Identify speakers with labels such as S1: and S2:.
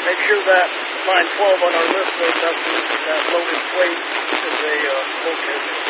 S1: make sure that line 12 on our list goes up to that loaded plate is a bulkhead.